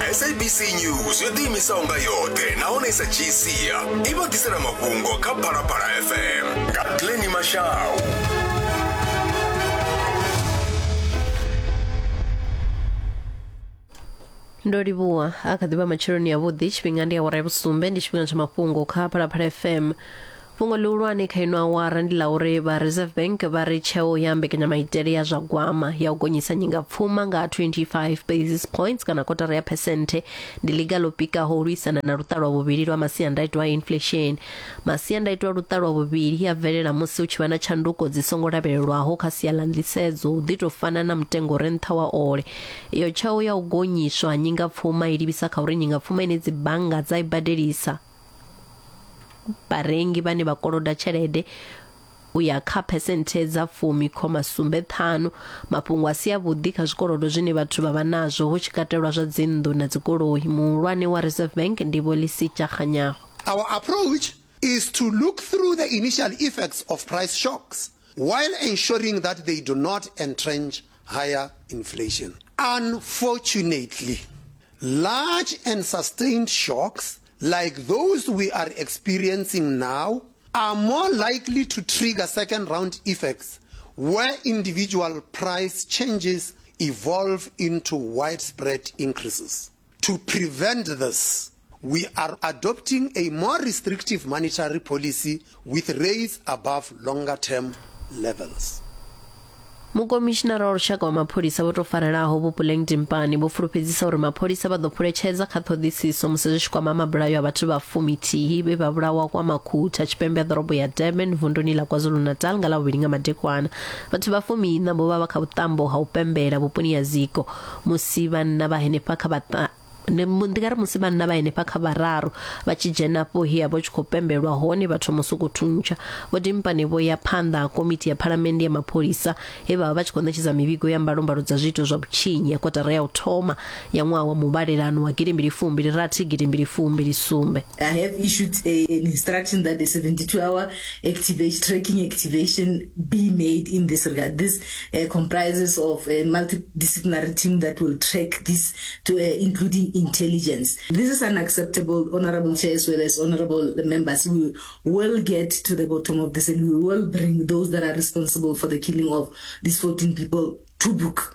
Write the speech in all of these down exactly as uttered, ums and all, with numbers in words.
S A B C News yo dimisa unga yote naona isachisia ibo tisera makungo ka Parapara F M Katleni Mashau. Ndori buwa akadhiba machironi ya wudhi chipingandi ya warabu sumbe ndi chipinga cha mapungo ka Parapara F M. Fungo lurwani kainua warandi la ureba Reserve Bank bari chao yambe kenya maiteri ya jagwama ya ugonyisa nyinga pfuma nga twenty-five basis points kana kotara ya pesente ndiligalo pika horisa na narutaro wa bubiri wa masianda itwa inflation. Masianda itwa rutaro wa bubiri ya vere na musi uchibana chanduko zisongo rabelwa ho kasi ya landlisezo dhito fana na mtengo renta wa ore. Iyo chao ya ugonyishwa nyinga pfuma iribisa kauri nyinga pfuma inezi banga zai badirisa. Barengi bane bakoroda cherede uya ka percentage za fumi koma sumbe thanu mapungu asiya budika zikorodo zine bathu babanazo ho chikatelwa zwa dzindu na dzikolohi mulwane wa Reserve Bank ndibo lisicha khanyaho. Our approach is to look through the initial effects of price shocks while ensuring that they do not entrench higher inflation. Unfortunately, large and sustained shocks like those we are experiencing now are more likely to trigger second round effects where individual price changes evolve into widespread increases. To prevent this, we are adopting a more restrictive monetary policy with rates above longer term levels. Mukomishonara wa rushaka wa mapolisa votofaniraho vupuleng timpani vofurupedzisa uri mapolisa vadopurechedza kathodisiso musezvishikwa mamabulayo a vathu vafumi tihi vevavulawa kwa makuta chipembe dhorobo ya Durban vhunduni la KwaZulu-Natal nga lavuviri nga madekwana. Vathu vafumi ina vo vava kha vutambo ha upembela vupuni ya ziko musi vanna vahenepa kha vata ndikari musi vanna vahenepa kha vararu vachijenapo hiya vo chikopembelwa hone vathu musukuthuntsha votimpani vo ya phanda komiti ya parliament ya mapolisa eva vachikonetshedza mivigo ya mbalombalo dza zwiito zwa vhutshinyi ya kotara ya uthoma ya ṅwaha wa mubalelano wa gidi mbili fumbili rathi gidi mbili fumbili sumbe. I have issued a, an instruction that the seventy-two hour activation tracking activation be made in this regard. This uh, comprises of a multidisciplinary team that will track this to uh, including intelligence. This is unacceptable, Honorable Chair, as well as honorable members. We will get to the bottom of this and we will bring those that are responsible for the killing of these fourteen people to book.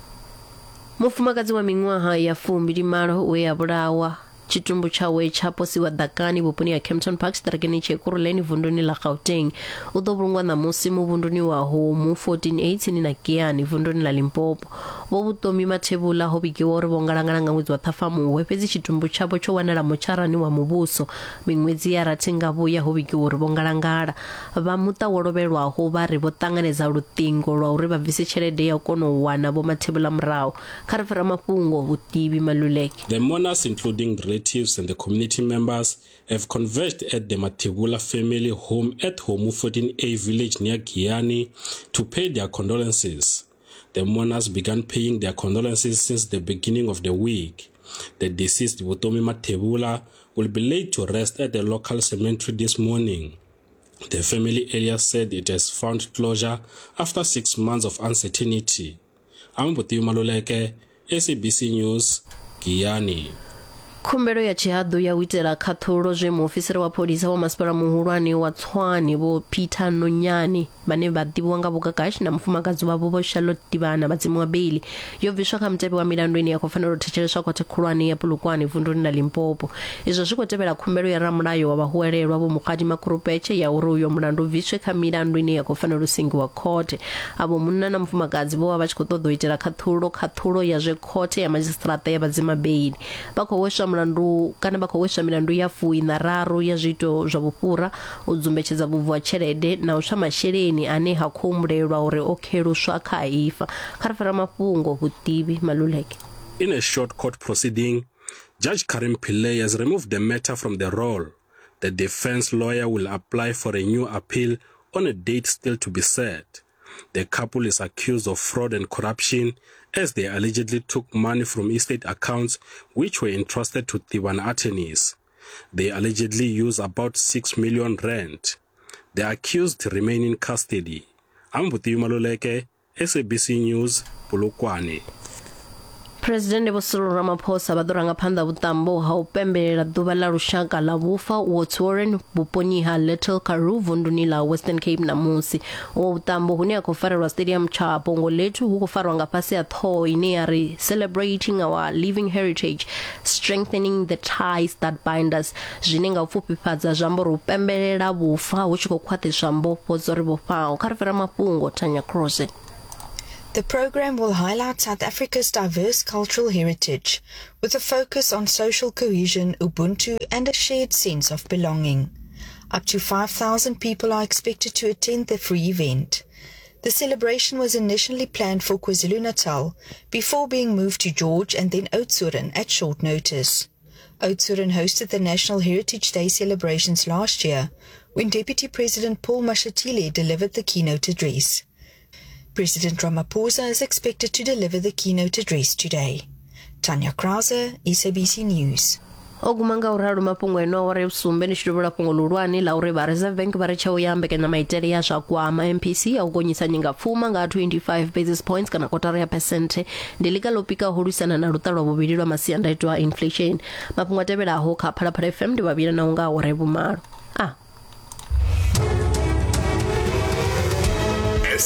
Mufumakazi wa mingwaha ya fumbili malo we abulawa chitumbu chawe chaposiwa dakani vupuni ya Kempton Park starakeni chekuruleni vunduni la Gauteng udobulungwa na musi mu vunduni wa Homu fourteen eighteen na Kiani vunduni la Limpopo vovutomi mathebula hobikiwori vongalangala nga mwezi wa Thafamu wepezi chitumbu chapo cho wanala mocharani wa mubuso mingwezi ya ratinga vuya hobikiwori vongalangala vamuta wolobelwa ho vari votanganeza lutingo lwa uri vavise chelede ya kono wana vo mathebula mrao kharifera mapungo vutivi maluleke. The mourners, including relatives and the community members, have converged at the Mathebula family home at Homu fourteen A village near Kiani to pay their condolences. The mourners began paying their condolences since the beginning of the week. The deceased Vutomi Mathebula will be laid to rest at the local cemetery this morning. The family earlier said it has found closure after six months of uncertainty. I'm Vutomi Maluleke, S A B C News, Kiani. Khumbelo ya chihadu ya witela khathulo zwe muofisiri wa polisa wa masipala muhulwane wa Tshwane vo Peter Nonyani bane vadiwa nga vukakashi na mfumakazi wavo vo Charlotte Dibana badzimu wa beli yo viswa kha mtepe wa milandu ine ya kufanira uthetsheleswa kwa khulwane ya Polokwane vunduni na Limpopo. Izwo zwikotevela khumbelo ya ramulayo wa vahuwelelwa vo Mukadi Makurupeche ya uri uyo mulandu viswe kha milandu ine ya kufanira usingi wa khote avo munna na mfumakazi vo va chikotodo itela khathulo khathulo ya zwe khote ya magistrata ya badzima beli bako weswa mulandu kana bako weswa milandu ya fui na raru ya zwiito zwa vhufhura u dzumbetshedza vhubvu ha tshelede na u swa masheleni ane ha khomulelwa uri o kheluswa kha ifa kharifera mafhungo vutivi maluleke. In a short court proceeding, Judge Karim Pillay has removed the matter from the roll. The defense lawyer will apply for a new appeal on a date still to be set. The couple is accused of fraud and corruption as they allegedly took money from estate accounts which were entrusted to Tiban attorneys. They allegedly used about six million rand. The accused remain in custody. I'm Vutomi Maluleke, S A B C News, Polokwane. President Vho Cyril Ramaphosa vha ḓo ranga phanḓa vhuṱambo ha u pembelela ḓuvha ḽa lushaka ḽa vhufa Wotsoren vhuponi ha Little Karoo vunḓuni ḽa Western Cape ṋamusi. Uvho vhuṱambo hune ha khou farelwa Stadium tsha Pongolethu hu khou farwa nga fhasi ha ṱhoho ine ya ri Celebrating Our Living Heritage, Strengthening the Ties That Bind Us, zwine nga u pfufhifhadza zwi amba uri u pembelela vhufa hu tshi khou khwaṱhiswa mbofho dzo ri vhofhaho. Kha ri fhira mafhungo Tanya Cross. The program will highlight South Africa's diverse cultural heritage with a focus on social cohesion, Ubuntu, and a shared sense of belonging. Up to five thousand people are expected to attend the free event. The celebration was initially planned for KwaZulu-Natal before being moved to George and then Oudtshoorn at short notice. Oudtshoorn hosted the National Heritage Day celebrations last year when Deputy President Paul Mashatile delivered the keynote address. President Ramaphosa is expected to deliver the keynote address today. Tanya Krause, S A B C News. Ogumanga uralo mafhungo eno wari usumbe ni shirubula fhungo lulwani la uri ba Reserve Bank ba ri tshawo ya mbekanya maitele ya zwa kwama M P C ya u gonyisa nyinga pfuma nga twenty-five basis points kana kotara ya percent ndi liga lopika holusana na luṱa lwa vhuvhili lwa masiandaitwa inflation. Mafhungo a tevhelaho kha Phalaphala F M ndi vhavhila na unga uri vhumalo. Ah